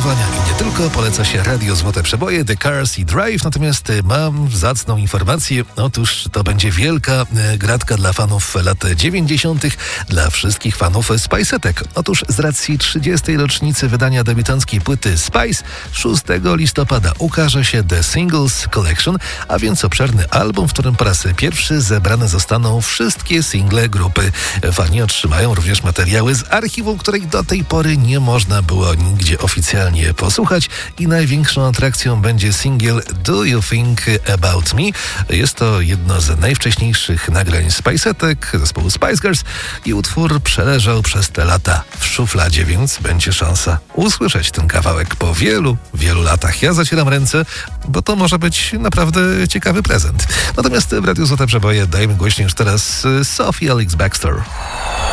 podróżowania i nie tylko poleca się Radio Złote Przeboje, The Cars i Drive, natomiast mam zacną informację. Otóż to będzie wielka gratka dla fanów lat 90., dla wszystkich fanów Spice'etek. Otóż z racji 30. rocznicy wydania debiutanckiej płyty Spice 6 listopada ukaże się The Singles Collection, a więc obszerny album, w którym po raz pierwszy zebrane zostaną wszystkie single grupy. Fani otrzymają również materiały z archiwum, której do tej pory nie można było nigdzie oficjalnie posłuchać, i największą atrakcją będzie singiel Do You Think About Me. Jest to jedno z najwcześniejszych nagrań Spice'etek, zespołu Spice Girls, i utwór przeleżał przez te lata w szufladzie, więc będzie szansa usłyszeć ten kawałek po wielu, wielu latach. Ja zacieram ręce, bo to może być naprawdę ciekawy prezent. Natomiast w Radiu Złote Przeboje dajmy głośniej już teraz Sophie Ellis-Bextor.